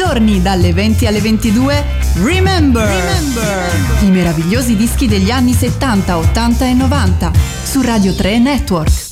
giorni dalle 20 alle 22, Remember. I meravigliosi dischi degli anni 70, 80 e 90 su Radio 3 Network.